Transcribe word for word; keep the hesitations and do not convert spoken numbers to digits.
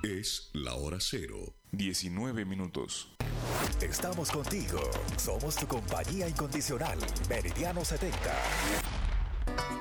Es la hora cero. diecinueve minutos. Estamos contigo. Somos tu compañía incondicional. Meridiano setenta.